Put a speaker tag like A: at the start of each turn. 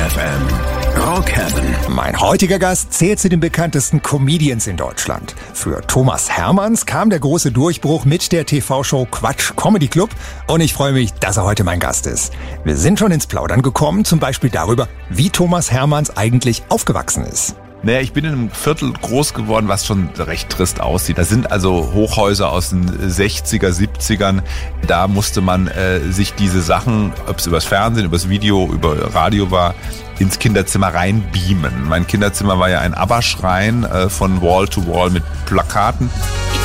A: FM. Rock Heaven.
B: Mein heutiger Gast zählt zu den bekanntesten Comedians in Deutschland. Für Thomas Hermanns kam der große Durchbruch mit der TV-Show Quatsch Comedy Club und ich freue mich, dass er heute mein Gast ist. Wir sind schon ins Plaudern gekommen, zum Beispiel darüber, wie Thomas Hermanns eigentlich aufgewachsen ist.
C: Naja, ich bin in einem Viertel groß geworden, was schon recht trist aussieht. Da sind also Hochhäuser aus den 60er, 70ern. Da musste man sich diese Sachen, ob es übers Fernsehen, übers Video, über Radio war, ins Kinderzimmer reinbeamen. Mein Kinderzimmer war ja ein ABBA-Schrein von Wall to Wall mit Plakaten.